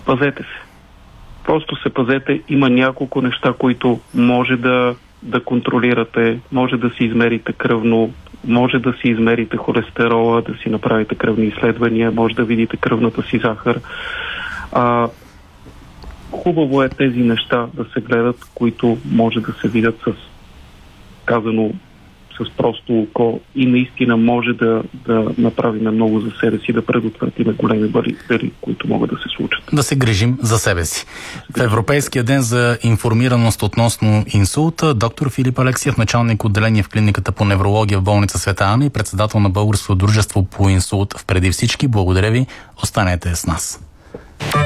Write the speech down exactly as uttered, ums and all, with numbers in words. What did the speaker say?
пазете се. Просто се пазете. Има няколко неща, които може да, да контролирате, може да си измерите кръвно, може да си измерите холестерола, да си направите кръвни изследвания, може да видите кръвната си захар. А, хубаво е тези неща да се гледат, които може да се видят с казано с просто око и наистина може да, да направим много за себе си, да предотвратим големи бариери, които могат да се случат. Да се грижим за себе си. В Европейския ден за информираност относно инсулта, доктор Филип Алексиев, началник отделение в клиниката по неврология в болница Света Ана и председател на Българското дружество по инсулт впреди всички. Благодаря ви. Останете с нас.